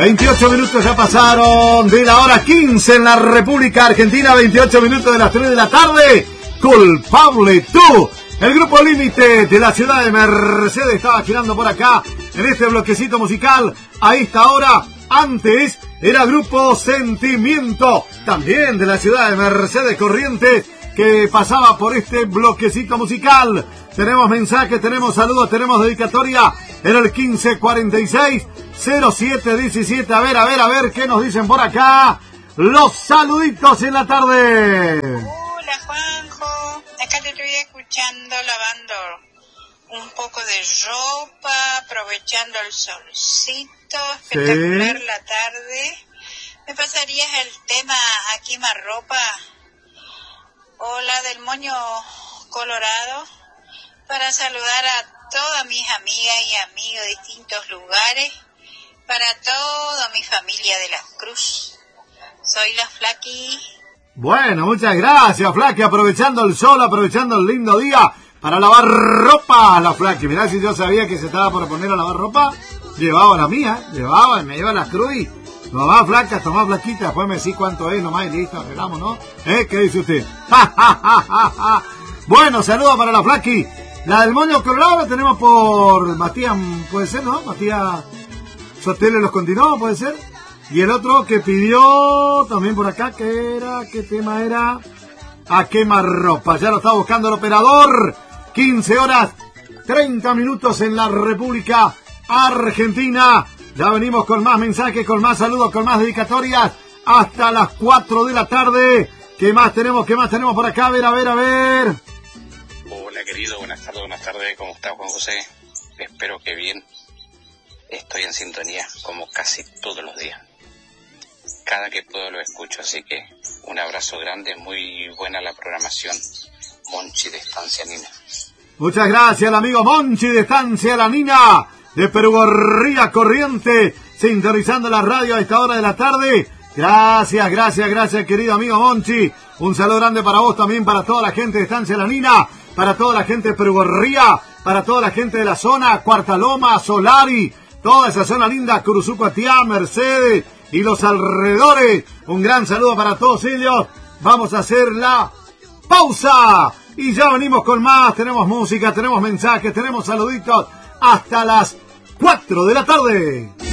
28 minutos ya pasaron de la hora 15 en la República Argentina, 28 minutos de las 3 de la tarde. Culpable tú. El grupo Límite de la ciudad de Mercedes estaba girando por acá en este bloquecito musical a esta hora. Antes era Grupo Sentimiento, también de la ciudad de Mercedes Corrientes, que pasaba por este bloquecito musical. Tenemos mensajes, tenemos saludos, tenemos dedicatoria en el 1546-0717. A ver, ¿qué nos dicen por acá? Los saluditos en la tarde. Hola, Juanjo. Acá te estoy escuchando lavando un poco de ropa, aprovechando el solcito, espectacular la tarde. ¿Me pasarías el tema a quemarropa? Hola, del Moño Colorado, para saludar a todas mis amigas y amigos de distintos lugares, para toda mi familia de la Cruz. Soy la Flaqui. Bueno, muchas gracias, Flaqui, aprovechando el sol, aprovechando el lindo día para lavar ropa, la Flaqui. Mirá, si yo sabía que se estaba por poner a lavar ropa, llevaba la mía, me lleva la Cruz. Tomá, flaca, tomá, flaquita, después me decís cuánto es, nomás y listo, arreglamos, ¿no? ¿Qué dice usted? Bueno, saludos para la Flaqui. La del Moño Colorado la tenemos por Matías, puede ser, ¿no? Matías Sotelo los continuó, puede ser. Y el otro que pidió también por acá, ¿qué tema era? A quemarropa, ya lo está buscando el operador. 15 horas, 30 minutos en la República Argentina. Ya venimos con más mensajes, con más saludos, con más dedicatorias, hasta las 4 de la tarde. ¿Qué más tenemos por acá? A ver. Hola, querido, buenas tardes, ¿cómo está, Juan José? Espero que bien. Estoy en sintonía, como casi todos los días. Cada que puedo lo escucho, así que un abrazo grande, muy buena la programación. Monchi de Estancia Nina. Muchas gracias, el amigo Monchi de Estancia La Nina, de Perugorría Corriente, sintonizando la radio a esta hora de la tarde. Gracias, querido amigo Monchi. Un saludo grande para vos también, para toda la gente de Estancia La Nina, para toda la gente de Perugorría, para toda la gente de la zona, Cuarta Loma, Solari, toda esa zona linda, Curuzucuatiá, Mercedes y los alrededores. Un gran saludo para todos ellos. Vamos a hacer la pausa y ya venimos con más. Tenemos música, tenemos mensajes, tenemos saluditos hasta las 4 de la tarde.